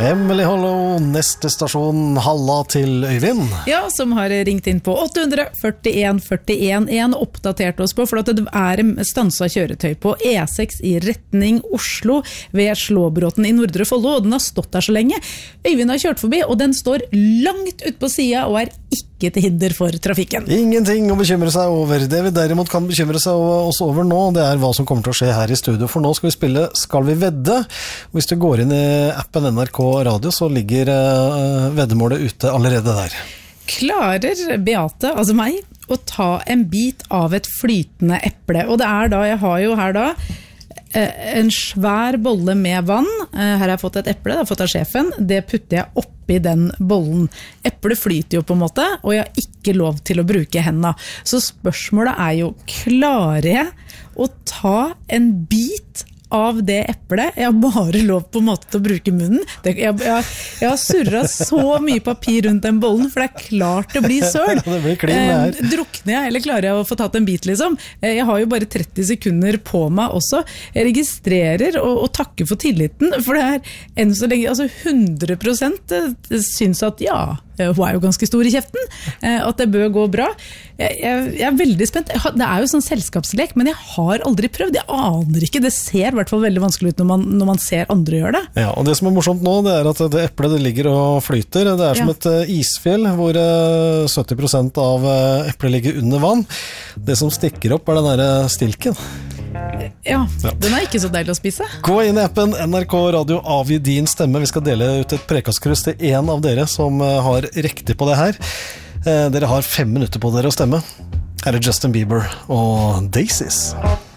Emily Hollow, neste stasjon, halla til Øyvind. Ja, som har ringt inn på 841-41-1, oppdatert oss på, for at det stansa kjøretøy på E6 i retning Oslo ved Slåbråten i Nordre Follo, og den har stått der så lenge. Øyvind har kjørt forbi, og den står langt ut på siden og ikke til hinder for trafikken. Ingenting å bekymre seg over. Det vi derimot kan bekymre seg oss over nå, det hva som kommer til å skje her i studio. For nå skal vi spille Skal vi vedde? Hvis du går inn i appen NRK Radio, så ligger veddemålet ute allerede der. Klarer Beate, altså meg, å ta en bit av et flytende eple? Og det da, jeg har jo her da en svær bolle med vann. Her har jeg fått et eple, det har jeg fått av sjefen. Det putter jeg oppi den bollen. Eplet flyter jo på en måte, og jeg har ikke lov til å bruke hendene. Så spørsmålet jo, klarer jeg å ta en bit av det eplet? Jeg har bare lov på en måte til å bruke munnen. Jeg har surret så mye papir rundt den bollen, for det klart det blir søl. Det blir klin her. Drukner jeg, eller klarer jeg å få tatt en bit liksom? Jeg har jo bare 30 sekunder på meg også. Jeg registrerer og takker for tilliten, for det enn så lenge, altså 100% synes at ja, hun jo ganske stor i kjeften, at det bør gå bra. Jeg veldig spent. Det jo sånn selskapslek, men jeg har aldri prøvd. Jeg aner ikke. Det ser i hvert fall veldig vanskelig ut når man ser andre gjøre det. Ja, og det som morsomt nå, det at det eplet det ligger og flyter. Det som et isfjell, hvor 70% av eplet ligger under vann. Det som stikker opp den der stilken. Ja, den ikke så deilig å spise. Gå inn i appen NRK Radio, avgi din stemme. Vi skal dele ut et prekastkryss til en av dere som har riktig på det her. Dere har 5 minutter på dere å stemme. Her Justin Bieber og Daisies.